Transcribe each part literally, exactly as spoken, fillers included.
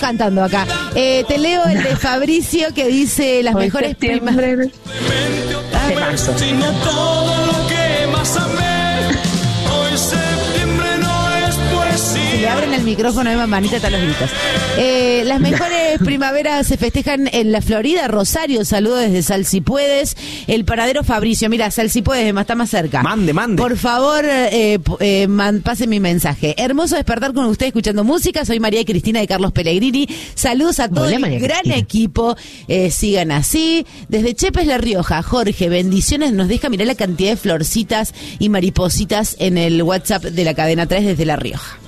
cantando acá. Eh, te leo el de Fabricio que dice las Hoy mejores primas. Temazo. Sino todo lo que más amé. Hoy septiembre no es poesía. Si le abren el micrófono de Manita están los gritos. Eh, las mejores primaveras se festejan en la Florida, Rosario. Saludos desde Sal si puedes. El paradero Fabricio. Mira, Sal si puedes, está más cerca. Mande, mande. Por favor, eh, eh, man, pase mi mensaje. Hermoso despertar con usted escuchando música. Soy María Cristina de Carlos Pellegrini. Saludos a todo Hola, el María gran Cristina. equipo. Eh, sigan así. Desde Chepes, La Rioja. Jorge, bendiciones. Nos deja mirar la cantidad de florcitas y maripositas en el WhatsApp de la cadena tres desde La Rioja.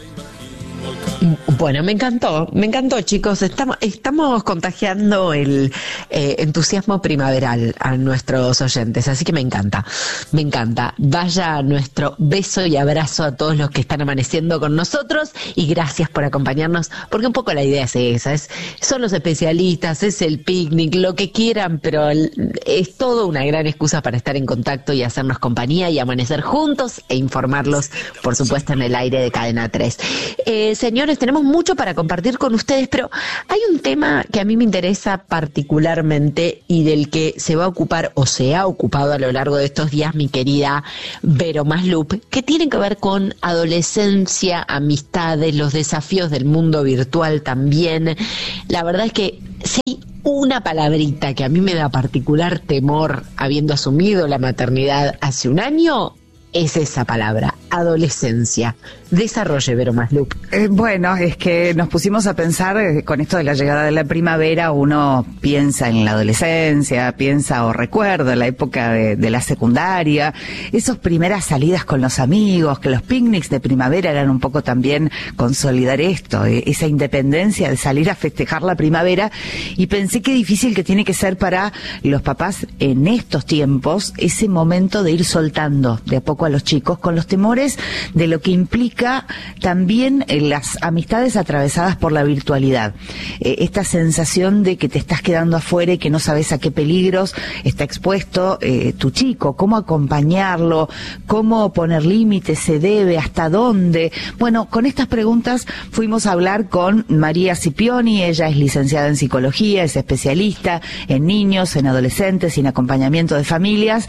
Bueno, me encantó, me encantó, chicos. Estamos, estamos contagiando el eh, entusiasmo primaveral a nuestros oyentes, así que me encanta, me encanta. Vaya nuestro beso y abrazo a todos los que están amaneciendo con nosotros y gracias por acompañarnos, porque un poco la idea es esa, es, son los especialistas, es el picnic, lo que quieran, pero el, es todo una gran excusa para estar en contacto y hacernos compañía y amanecer juntos e informarlos, por supuesto, en el aire de Cadena tres. Eh, señores, tenemos mucho para compartir con ustedes, pero hay un tema que a mí me interesa particularmente y del que se va a ocupar o se ha ocupado a lo largo de estos días mi querida Vero Maslup, que tiene que ver con adolescencia, amistades, los desafíos del mundo virtual también. La verdad es que si hay una palabrita que a mí me da particular temor habiendo asumido la maternidad hace un año, es esa palabra, adolescencia. Desarrolle, Vero Maslup. Eh, bueno, es que nos pusimos a pensar, eh, con esto de la llegada de la primavera, uno piensa en la adolescencia, piensa o recuerda la época de, de la secundaria, esas primeras salidas con los amigos, que los picnics de primavera eran un poco también consolidar esto, eh, esa independencia de salir a festejar la primavera, y pensé qué difícil que tiene que ser para los papás en estos tiempos ese momento de ir soltando de a poco a los chicos con los temores de lo que implica también eh, las amistades atravesadas por la virtualidad. Eh, esta sensación de que te estás quedando afuera y que no sabes a qué peligros está expuesto eh, tu chico, cómo acompañarlo, cómo poner límites, se debe, hasta dónde. Bueno, con estas preguntas fuimos a hablar con María Scipioni. Ella es licenciada en psicología, es especialista en niños, en adolescentes y en acompañamiento de familias,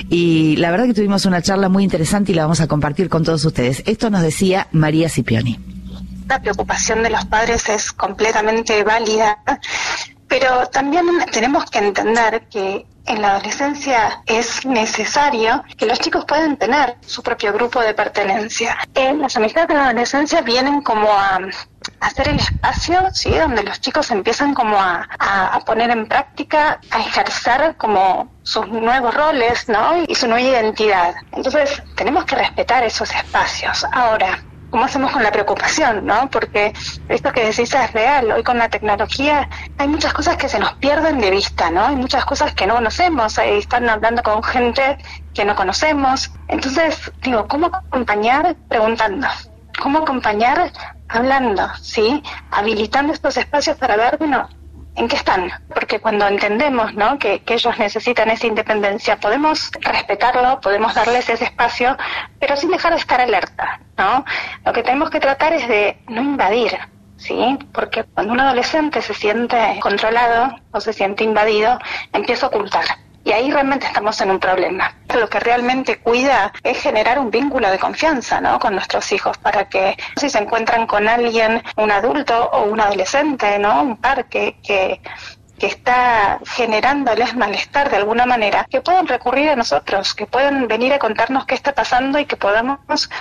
y la verdad que tuvimos una charla muy interesante y la vamos a compartir con todos ustedes. Esto nos decía María Scipioni. La preocupación de los padres es completamente válida, pero también tenemos que entender que en la adolescencia es necesario que los chicos puedan tener su propio grupo de pertenencia. Eh, las amistades de la adolescencia vienen como a hacer el espacio, ¿sí?, donde los chicos empiezan como a, a, a poner en práctica, a ejercer como sus nuevos roles, ¿no?, y su nueva identidad. Entonces tenemos que respetar esos espacios. Ahora, ¿cómo hacemos con la preocupación, no? Porque esto que decís es real. Hoy con la tecnología hay muchas cosas que se nos pierden de vista, ¿no? Hay muchas cosas que no conocemos. Ahí están hablando con gente que no conocemos. Entonces, digo, ¿cómo acompañar? Preguntando. ¿Cómo acompañar? Hablando, ¿sí? Habilitando estos espacios para ver, bueno, ¿en qué están? Porque cuando entendemos, ¿no?, que, que ellos necesitan esa independencia, podemos respetarlo, podemos darles ese espacio, pero sin dejar de estar alerta, ¿no? Lo que tenemos que tratar es de no invadir, ¿sí? Porque cuando un adolescente se siente controlado o se siente invadido, empieza a ocultar. Y ahí realmente estamos en un problema. Lo que realmente cuida es generar un vínculo de confianza, ¿no?, con nuestros hijos, para que si se encuentran con alguien, un adulto o un adolescente, ¿no?, un par que, que, que está generándoles malestar de alguna manera, que puedan recurrir a nosotros, que puedan venir a contarnos qué está pasando y que podamos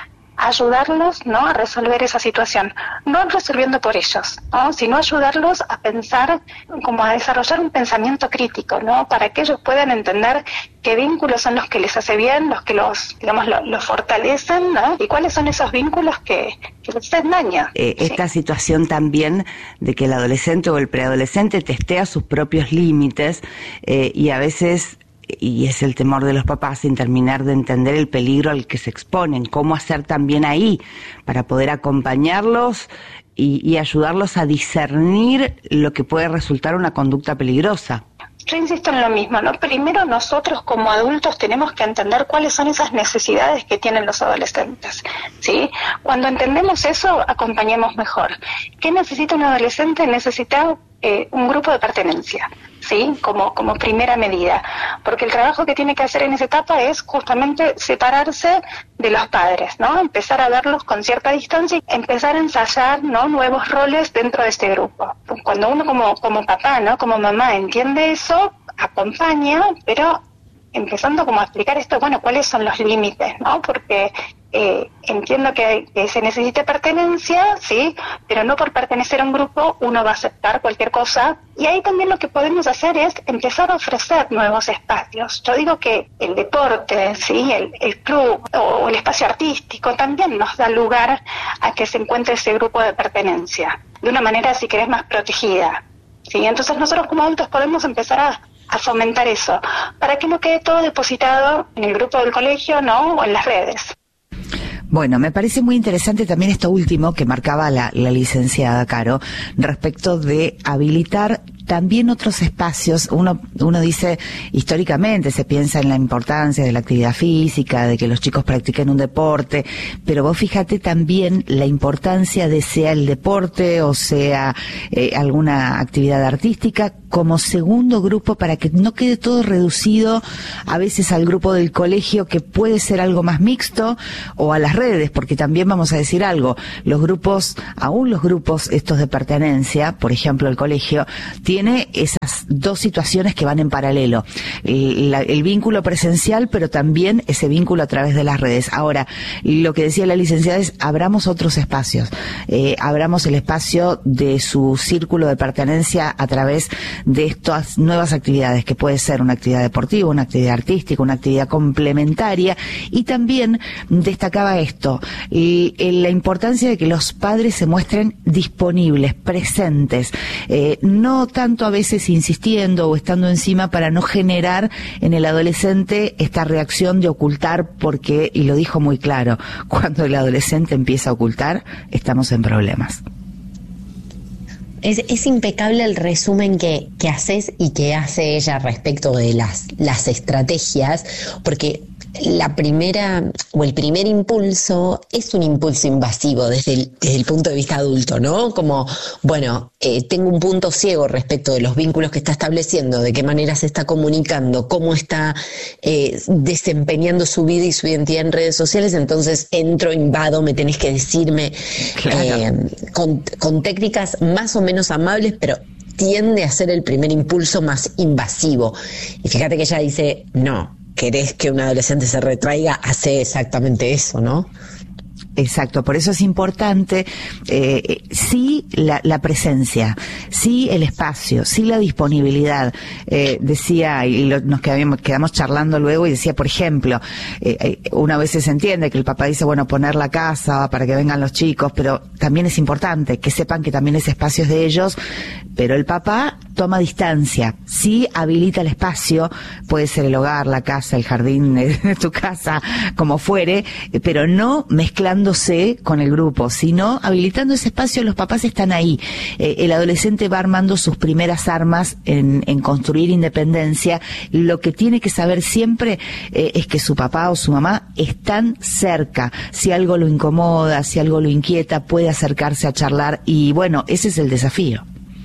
ayudarlos, ¿no?, a resolver esa situación, no resolviendo por ellos, ¿no?, sino ayudarlos a pensar, como a desarrollar un pensamiento crítico, ¿no?, para que ellos puedan entender qué vínculos son los que les hace bien, los que los, digamos, los, los fortalecen, ¿no?, y cuáles son esos vínculos que, que les hacen daño. Eh, ¿sí? Esta situación también de que el adolescente o el preadolescente testea sus propios límites eh, y a veces, y es el temor de los papás, sin terminar de entender el peligro al que se exponen, cómo hacer también ahí para poder acompañarlos y, y ayudarlos a discernir lo que puede resultar una conducta peligrosa. yo insisto en lo mismo, ¿no? Primero nosotros como adultos tenemos que entender cuáles son esas necesidades que tienen los adolescentes, ¿sí? Cuando entendemos eso, acompañemos mejor. ¿Qué necesita un adolescente? Necesita eh, un grupo de pertenencia, ¿sí? Como, como primera medida. Porque el trabajo que tiene que hacer en esa etapa es justamente separarse de los padres, ¿no? Empezar a verlos con cierta distancia y empezar a ensayar, ¿no?, nuevos roles dentro de este grupo. Cuando uno como, como papá, ¿no?, como mamá entiende eso, acompaña, pero empezando como a explicar esto, bueno, cuáles son los límites, ¿no? Porque eh, entiendo que, que se necesita pertenencia, sí, pero no por pertenecer a un grupo uno va a aceptar cualquier cosa. Y ahí también lo que podemos hacer es empezar a ofrecer nuevos espacios. Yo digo que el deporte, sí, el, el club o el espacio artístico también nos da lugar a que se encuentre ese grupo de pertenencia, de una manera, si querés, más protegida, ¿sí? Entonces nosotros como adultos podemos empezar a a fomentar eso, para que no quede todo depositado en el grupo del colegio, ¿no?, o en las redes. Bueno, me parece muy interesante también esto último que marcaba la, la licenciada Caro, respecto de habilitar también otros espacios. Uno, uno dice, históricamente se piensa en la importancia de la actividad física, de que los chicos practiquen un deporte, pero vos fíjate también la importancia de sea el deporte o sea eh, alguna actividad artística como segundo grupo, para que no quede todo reducido a veces al grupo del colegio, que puede ser algo más mixto, o a las redes, porque también vamos a decir algo, los grupos, aún los grupos estos de pertenencia, por ejemplo el colegio, tiene esas dos situaciones que van en paralelo, el, la, el vínculo presencial, pero también ese vínculo a través de las redes. Ahora, lo que decía la licenciada es, abramos otros espacios, eh, abramos el espacio de su círculo de pertenencia a través de estas nuevas actividades, que puede ser una actividad deportiva, una actividad artística, una actividad complementaria. Y también destacaba esto, y, y la importancia de que los padres se muestren disponibles, presentes, eh, no tanto a veces insistiendo o estando encima, para no generar en el adolescente esta reacción de ocultar, porque, y lo dijo muy claro, cuando el adolescente empieza a ocultar, estamos en problemas. Es, es impecable el resumen que, que haces y que hace ella respecto de las, las estrategias, porque la primera o el primer impulso es un impulso invasivo desde el, desde el punto de vista adulto, ¿no? Como, bueno, eh, tengo un punto ciego respecto de los vínculos que está estableciendo, de qué manera se está comunicando, cómo está eh, desempeñando su vida y su identidad en redes sociales, entonces entro, invado, me tenés que decirme, claro. eh, con, con técnicas más o menos amables, pero tiende a ser el primer impulso más invasivo. Y fíjate que ella dice, no, querés que un adolescente se retraiga, hace exactamente eso, ¿no? Exacto, por eso es importante, eh, sí la, la presencia, sí el espacio, sí la disponibilidad. Eh, decía, y lo, nos quedamos, quedamos charlando luego, y decía, por ejemplo, eh, una vez se entiende que el papá dice, bueno, poner la casa para que vengan los chicos, pero también es importante que sepan que también ese espacio es de ellos, pero el papá toma distancia, sí habilita el espacio, puede ser el hogar, la casa, el jardín de tu casa, como fuere, pero no mezclando con el grupo, sino habilitando ese espacio. Los papás están ahí, eh, el adolescente va armando sus primeras armas en, en construir independencia. Lo que tiene que saber siempre eh, es que su papá o su mamá están cerca. Si algo lo incomoda, si algo lo inquieta, puede acercarse a charlar, y bueno, ese es el desafío.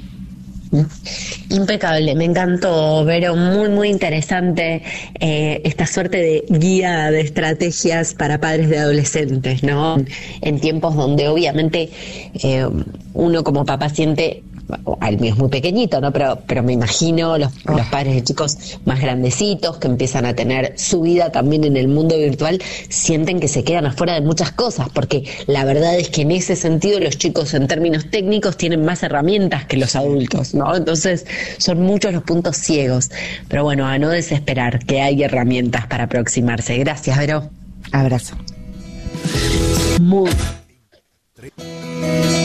Impecable, me encantó, Vero, muy muy interesante eh, esta suerte de guía de estrategias para padres de adolescentes, ¿no? En tiempos donde obviamente eh, uno como papá siente, el mío es muy pequeñito, ¿no? Pero, pero me imagino los, oh. los padres de chicos más grandecitos que empiezan a tener su vida también en el mundo virtual, sienten que se quedan afuera de muchas cosas, porque la verdad es que en ese sentido los chicos en términos técnicos tienen más herramientas que los adultos, ¿no? Entonces son muchos los puntos ciegos. Pero bueno, a no desesperar, que hay herramientas para aproximarse. Gracias, Vero. Abrazo. Muy